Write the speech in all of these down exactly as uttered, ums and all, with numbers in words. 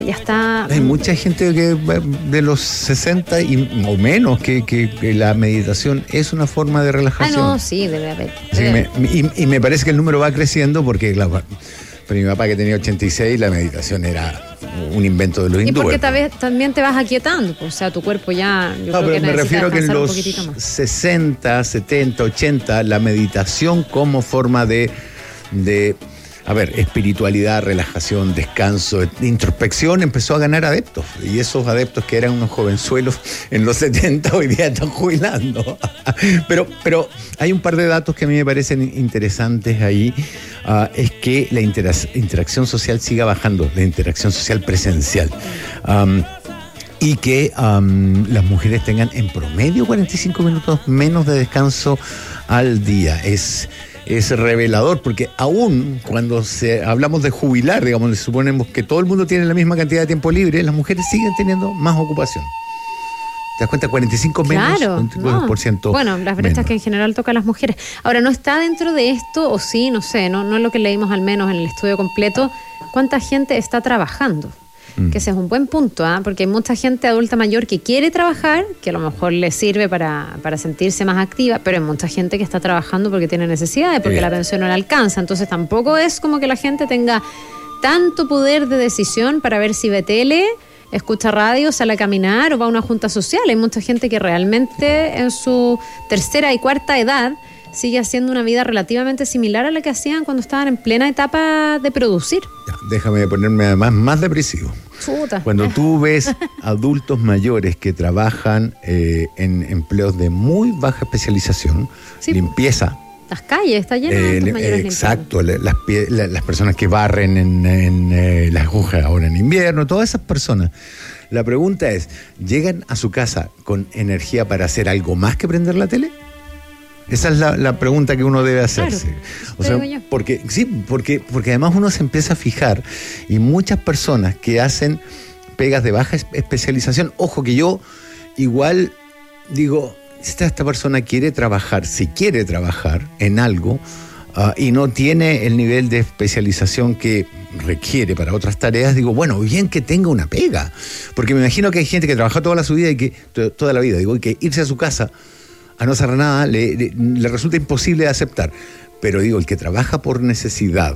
Ya está. Hay mucha gente que de los sesenta y, o menos que, que, que la meditación es una forma de relajación. Ah, no, sí, debe haber. Así Debe. que me, y, y me parece que el número va creciendo porque, claro, para mi papá que tenía ochenta y seis, la meditación era un invento de los Y hindúes. porque tal vez también te vas aquietando, pues, o sea, tu cuerpo ya, yo No, creo pero que me necesita refiero que en descansar un los poquitito más. sesenta, setenta, ochenta, la meditación como forma de, de, a ver, espiritualidad, relajación, descanso, introspección, empezó a ganar adeptos. Y esos adeptos que eran unos jovenzuelos en los setenta, hoy día están jubilando. Pero, pero hay un par de datos que a mí me parecen interesantes ahí. Uh, es que la intera- interacción social siga bajando, la interacción social presencial. Um, y que um, las mujeres tengan en promedio cuarenta y cinco minutos menos de descanso al día. Es, es revelador, porque aún cuando se, hablamos de jubilar, digamos, suponemos que todo el mundo tiene la misma cantidad de tiempo libre, las mujeres siguen teniendo más ocupación. ¿Te das cuenta? cuarenta y cinco menos, Claro, no. por ciento Bueno, las brechas menos. que en general tocan a las mujeres. Ahora, ¿no está dentro de esto, o sí, no sé, no, no es lo que leímos al menos en el estudio completo, cuánta gente está trabajando? Mm. Que ese es un buen punto, ¿eh? Porque hay mucha gente adulta mayor que quiere trabajar, que a lo mejor le sirve para, para sentirse más activa, pero hay mucha gente que está trabajando porque tiene necesidades, porque Bien. la pensión no le alcanza. Entonces tampoco es como que la gente tenga tanto poder de decisión para ver si ve tele, escucha radio, sale a caminar o va a una junta social. Hay mucha gente que realmente en su tercera y cuarta edad sigue haciendo una vida relativamente similar a la que hacían cuando estaban en plena etapa de producir. Ya, déjame ponerme además más depresivo. Chuta. Cuando tú ves adultos mayores que trabajan eh, en empleos de muy baja especialización, Sí. limpieza. Las calles están llenas de Eh, adultos le- mayores eh, limpiando. exacto, la- las, pie- la- las personas que barren en, en eh, las agujas ahora en invierno, todas esas personas. La pregunta es, ¿llegan a su casa con energía para hacer algo más que prender la tele? Esa es la, la pregunta que uno debe hacerse. Claro, O sea, digo yo. porque sí, porque, porque además uno se empieza a fijar y muchas personas que hacen pegas de baja es- especialización, ojo que yo igual digo, esta, esta persona quiere trabajar, si quiere trabajar en algo uh, y no tiene el nivel de especialización que requiere para otras tareas, digo, bueno, bien que tenga una pega, porque me imagino que hay gente que trabaja toda la su vida y que to- toda la vida, digo, y que irse a su casa a no hacer nada le, le, le resulta imposible de aceptar. Pero digo, el que trabaja por necesidad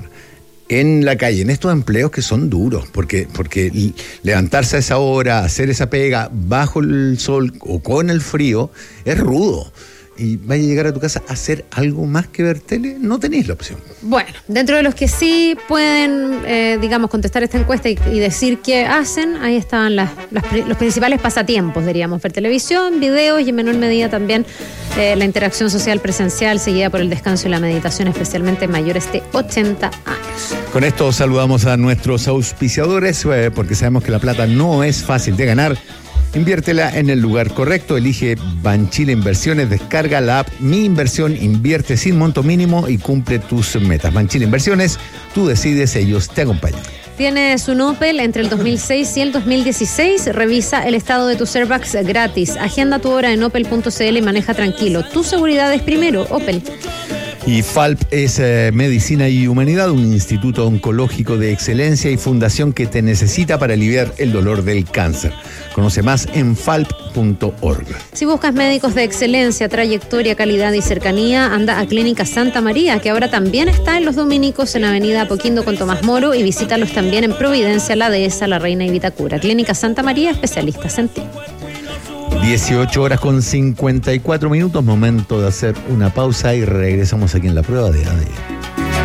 en la calle, en estos empleos que son duros, porque, porque levantarse a esa hora, hacer esa pega bajo el sol o con el frío, es rudo. Y vaya a llegar a tu casa a hacer algo más que ver tele, no tenéis la opción. Bueno, dentro de los que sí pueden, eh, digamos, contestar esta encuesta y, y decir qué hacen, ahí están las, las, los principales pasatiempos, diríamos, ver televisión, videos y en menor medida también eh, la interacción social presencial, seguida por el descanso y la meditación, especialmente en mayores de ochenta años. Con esto saludamos a nuestros auspiciadores, eh, porque sabemos que la plata no es fácil de ganar. Inviértela en el lugar correcto, elige Banchile Inversiones, descarga la app Mi Inversión, invierte sin monto mínimo y cumple tus metas. Banchile Inversiones, tú decides, ellos te acompañan. Tienes un Opel entre el dos mil seis y el dos mil dieciséis. Revisa el estado de tus airbags gratis. Agenda tu hora en opel punto cl y maneja tranquilo. Tu seguridad es primero, Opel. Y Falp es eh, Medicina y Humanidad, un instituto oncológico de excelencia y fundación que te necesita para aliviar el dolor del cáncer. Conoce más en falp punto org. Si buscas médicos de excelencia, trayectoria, calidad y cercanía, anda a Clínica Santa María, que ahora también está en Los Dominicos, en Avenida Apoquindo con Tomás Moro, y visítalos también en Providencia, La Dehesa, La Reina y Vitacura. Clínica Santa María, especialistas en ti. dieciocho horas con cincuenta y cuatro minutos, momento de hacer una pausa y regresamos aquí en La Prueba de A D N.